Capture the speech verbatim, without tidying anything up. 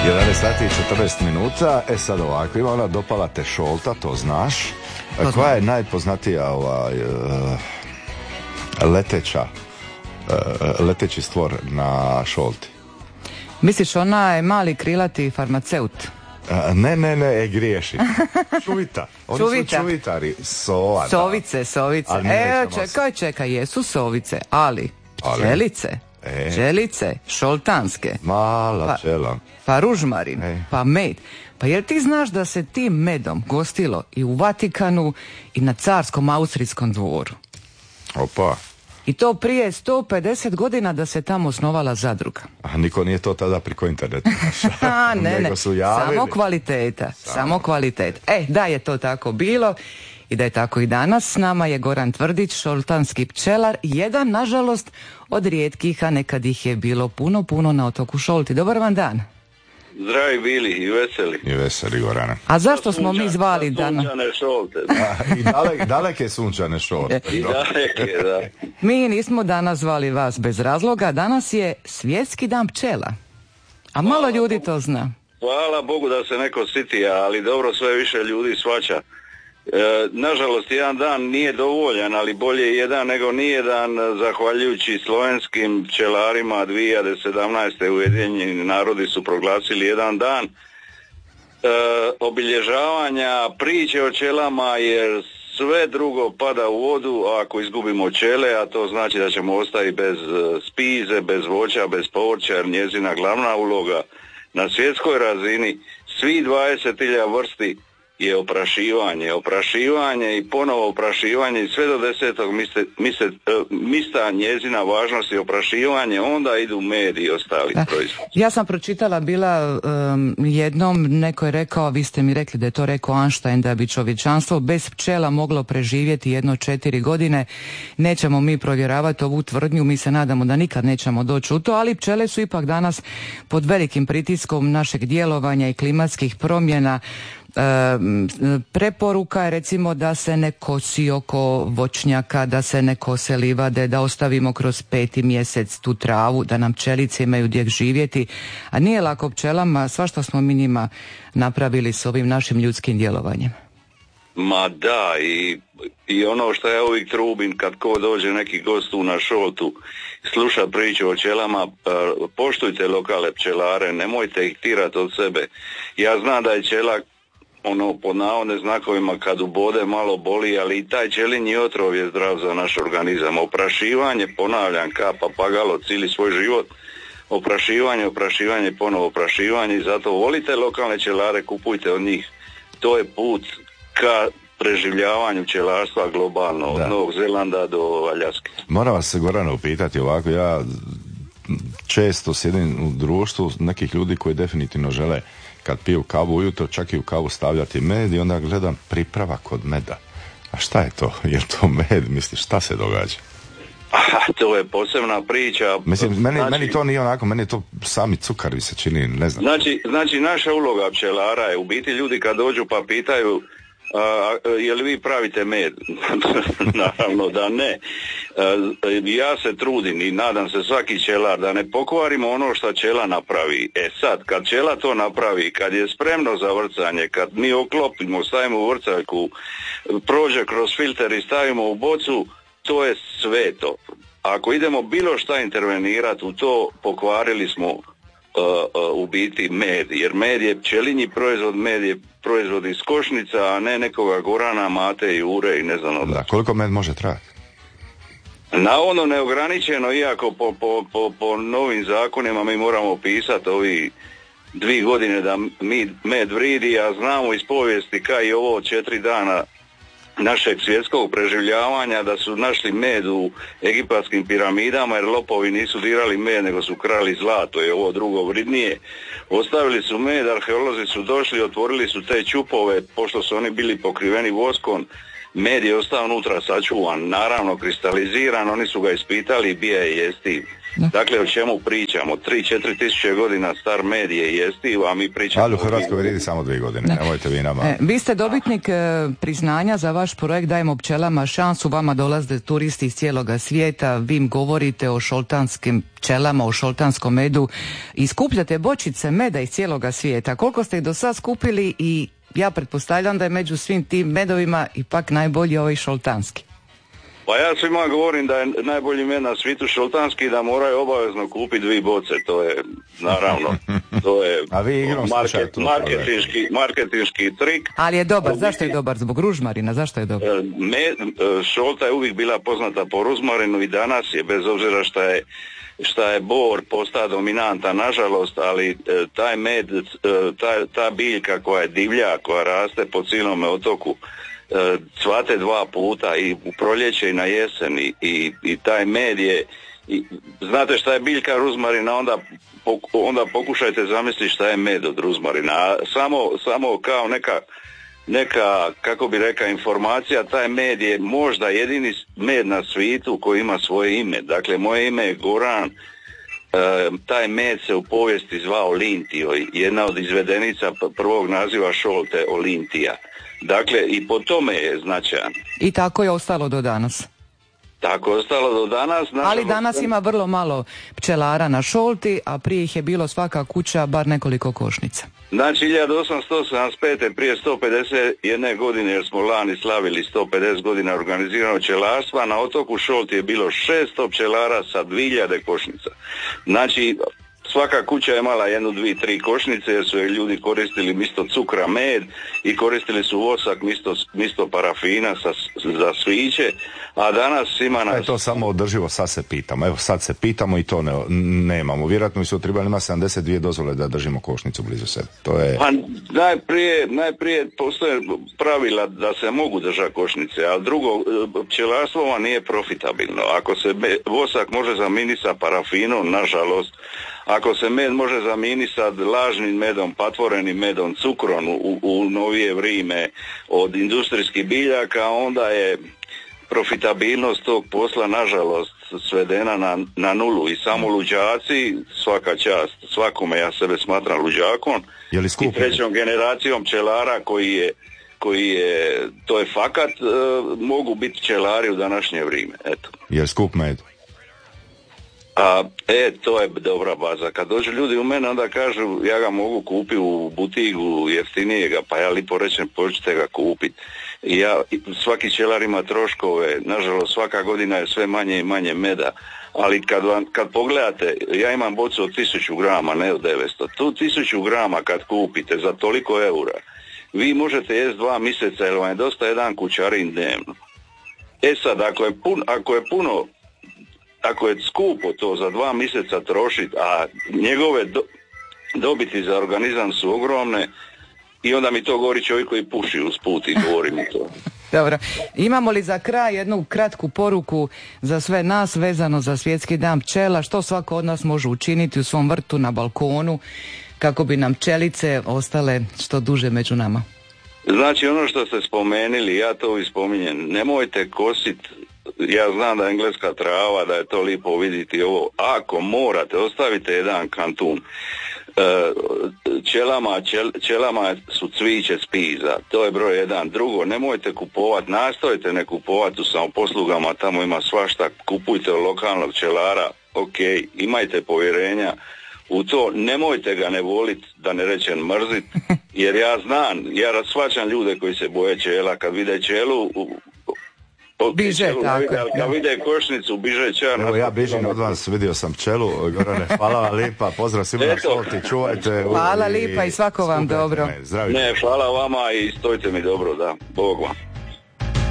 jedanaest sati i četrnaest minuta. E sad ovako, ima ona dopala te šolta, to znaš. To koja je najpoznatija ovaj, uh, leteća, uh, leteći stvor na šolti? Misliš ona je mali krilati farmaceut? Uh, ne, ne, ne, e, griješi. Čuvita. Oni Čuvita. su čuvitari. Sova, sovice, sovice. E, čekaj, čekaj, jesu sovice, ali, ali. Pčelice. E. Pčelice, šoltanske. Mala pa, pčela. Pa ružmarin, e. pa med. Pa jer ti znaš da se tim medom gostilo i u Vatikanu i na carskom austrijskom dvoru? Opa. I to prije sto pedeset godina da se tamo osnovala zadruga. A niko nije to tada preko interneta. ne, ne, samo kvaliteta, samo. samo kvaliteta. E, da je to tako bilo i da je tako i danas, s nama je Goran Tvrdić, šoltanski pčelar, jedan, nažalost, od rijetkih, a nekad ih je bilo puno, puno na otoku Šolti. Dobar vam dan. Zdravi bili i veseli. I veseli, Gorana. A zašto smo mi zvali danas? Sunčane šolte. I daleke, daleke sunčane šolte. I daleke, da. Mi nismo danas zvali vas bez razloga. Danas je Svjetski dan pčela. A malo hvala ljudi Bogu. To zna. Hvala Bogu da se neko siti, ali dobro, sve više ljudi shvaća. E, nažalost, jedan dan nije dovoljan, ali bolje jedan nego nijedan, zahvaljujući slovenskim pčelarima dvije hiljade sedamnaeste. Ujedinjeni narodi su proglasili jedan dan e, obilježavanja priče o pčelama, jer sve drugo pada u vodu ako izgubimo pčele, a to znači da ćemo ostati bez spize, bez voća, bez povrća, jer njezina glavna uloga na svjetskoj razini svi dvadeset hiljada vrsti je oprašivanje, oprašivanje i ponovo oprašivanje i sve do desetog miste, miste, mista njezina važnosti oprašivanje, onda idu med i ostali proizvodi. Ja sam pročitala bila um, jednom, neko je rekao, vi ste mi rekli da je to rekao Einstein, da bi čovječanstvo bez pčela moglo preživjeti jedno četiri godine. Nećemo mi provjeravati ovu tvrdnju, mi se nadamo da nikad nećemo doći u to, ali pčele su ipak danas pod velikim pritiskom našeg djelovanja i klimatskih promjena. E, preporuka je recimo da se ne kosi oko voćnjaka, da se ne kose livade, da ostavimo kroz peti mjesec tu travu, da nam pčelice imaju gdje živjeti, a nije lako pčelama, svašta smo mi njima napravili s ovim našim ljudskim djelovanjem. Ma da, i, i ono što ja uvijek trubim kad ko dođe neki gost tu na Šoltu, sluša priču o pčelama, poštujte lokale pčelare, nemojte ih tirati od sebe. Ja znam da je pčela ono pod navodne znakovima kad ubode malo boli, ali i taj pčelinji otrov je zdrav za naš organizam. Oprašivanje, ponavljam, ka papagalo cijeli svoj život, oprašivanje, oprašivanje, ponovo oprašivanje, i zato volite lokalne pčelare, kupujte od njih. To je put ka preživljavanju pčelarstva globalno, od Novog Zelanda do Aljaske. Moram vas se, Gorana, upitati ovako, ja često sjedim u društvu nekih ljudi koji definitivno žele kad piju kavu ujutro, čak i u kavu stavljati med, i onda gledam pripravak od meda. A šta je to? Je to med? Misliš, šta se događa? A, to je posebna priča. Mislim, meni, znači, meni to nije onako, meni je to sami cukari se čini, ne znam. Znači, znači naša uloga pčelara je, u biti ljudi kad dođu pa pitaju a, je li vi pravite med? Naravno da ne. A, ja se trudim i nadam se svaki pčelar da ne pokvarimo ono što pčela napravi. E sad, kad pčela to napravi, kad je spremno za vrcanje, kad mi oklopimo, stavimo u vrcaljku, prođe kroz filter i stavimo u bocu, to je sveto. Ako idemo bilo šta intervenirati u to, pokvarili smo uh, uh, u biti med, jer med je pčelinji proizvod, med je proizvod iz košnica, a ne nekoga Gorana, Mate i Ure i ne znam odlači. Da, koliko med može trajati? Na ono neograničeno, iako po, po, po, po novim zakonima mi moramo pisati ovi dvije godine da mi med vridi, a znamo iz povijesti kao i ovo četiri dana našeg svjetskog preživljavanja da su našli med u egipatskim piramidama, jer lopovi nisu dirali med nego su krali zlato, je ovo drugo vridnije. Ostavili su med, arheolozi su došli, otvorili su te čupove, pošto su oni bili pokriveni voskom, med je ostao unutra sačuvan, naravno kristaliziran, oni su ga ispitali i bija je jesti. Da. Dakle, o čemu pričamo? tri do četiri tisuće godina star med je jestiv, a mi pričamo... Ali u Hrvatskoj vrijedi samo dvije godine, ne. Nemojte vi nama... E, vi ste dobitnik e, priznanja za vaš projekt Dajemo pčelama šansu, vama dolaze turisti iz cijeloga svijeta, vi im govorite o šoltanskim pčelama, o šoltanskom medu i skupljate bočice meda iz cijeloga svijeta. Koliko ste ih do sad skupili i ja pretpostavljam da je među svim tim medovima ipak najbolji ovaj šoltanski. Pa ja svima govorim da je najbolji med na svijetu šoltanski i da moraju obavezno kupiti dvije boce, to je naravno, to je market, marketinški, marketinški trik. Ali je dobar, zašto je dobar? Zbog ružmarina, zašto je dobar? Med, šolta je uvijek bila poznata po ružmarinu i danas je, bez obzira šta je šta je bor postao dominanta, nažalost, ali taj med, ta, ta biljka koja je divlja, koja raste po cijelom otoku, cvate dva puta i u proljeće i na jesen i, i, i taj med je i, znate šta je biljka ruzmarina, onda, onda pokušajte zamisliti šta je med od ruzmarina, a samo, samo kao neka neka, kako bi rekao, informacija, taj med je možda jedini med na svijetu koji ima svoje ime. Dakle, moje ime je Goran, e, taj med se u povijesti zvao Lintio, jedna od izvedenica prvog naziva šolte Olintija. Dakle, i po tome je značajan. I tako je ostalo do danas. Tako je ostalo do danas. Ali danas ima vrlo malo pčelara na šolti, a prije ih je bilo svaka kuća bar nekoliko košnica. Znači, hiljadu osamsto sedamdeset pete prije sto pedeset jedne godine, jer smo lani slavili sto pedeset godina organiziranog pčelarstva, na otoku Šolti je bilo šesto pčelara sa dvije hiljade košnica. Znači, svaka kuća je imala jednu, dvije, tri košnice, jer su je ljudi koristili misto cukra med i koristili su vosak misto, misto parafina sa, za sviće, a danas ima nas... E, to samo održivo, sad se pitamo. Evo sad se pitamo i to ne, nemamo. Vjerojatno su trebali ima sedamdeset dvije dozvole da držimo košnicu blizu sebe. To je... Pa najprije, najprije postoje pravila da se mogu držati košnice, a drugo, pčelarstvo vam nije profitabilno. Ako se vosak može zamijeniti sa parafinom, nažalost, ako se med može zamijeniti sa lažnim medom, patvorenim medom, cukrom u, u novije vrijeme od industrijskih biljaka, onda je profitabilnost tog posla nažalost svedena na, na nulu i samo luđaci, svaka čast svakome, ja sebe smatram luđakom, i trećom generacijom pčelara koji je, koji je to je fakat, e, mogu biti pčelari u današnje vrijeme. Eto. Je li skup med? A, e, to je dobra baza. Kad dođu ljudi u mene, onda kažu ja ga mogu kupiti u butigu jeftinijega, pa ja lipo rečem počete ga kupiti. Ja, svaki pčelar ima troškove, nažalost svaka godina je sve manje i manje meda, ali kad, vam, kad pogledate, ja imam bocu od tisuću grama, ne od devetsto, tu tisuću grama kad kupite za toliko eura, vi možete jesti dva mjeseca, jer vam je dosta jedan kućarin dnevno. E sad, ako je, pun, ako je puno ako je skupo to za dva mjeseca trošiti, a njegove do, dobiti za organizam su ogromne, i onda mi to govori čovjek koji puši usput i govori mi to. Dobro. Imamo li za kraj jednu kratku poruku za sve nas vezano za Svjetski dan pčela, što svako od nas može učiniti u svom vrtu, na balkonu, kako bi nam pčelice ostale što duže među nama? Znači, ono što ste spomenuli, ja to i spominjem, nemojte kositi. Ja znam da je engleska trava, da je to lipo vidjeti ovo. Ako morate, ostavite jedan kantun. E, čelama, čel, čelama su cviće spiza, to je broj jedan. Drugo, nemojte kupovati, nastojite ne kupovati u samoposlugama, tamo ima svašta, kupujte od lokalnog čelara, ok, imajte povjerenja u to, nemojte ga ne voliti, da ne rečem mrzit, jer ja znam, ja shvaćam ljude koji se boje čela, kad vide čelu, biže, tako. Kad vide košnicu, biže čar. Evo, ja bižim od vas, vidio sam pčelu. Gorane, hvala vam lipa, pozdrav svima na Šolti, čuvajte. Hvala lipa i svako vam dobro. Ne, hvala vama i stojite mi dobro, da. Bog vam.